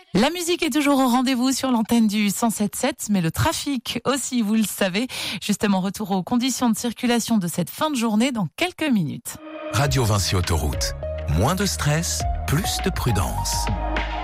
La musique est toujours au rendez-vous sur l'antenne du 107.7, mais le trafic aussi, vous le savez. Justement, retour aux conditions de circulation de cette fin de journée dans quelques minutes. Radio Vinci Autoroute. Moins de stress, plus de prudence.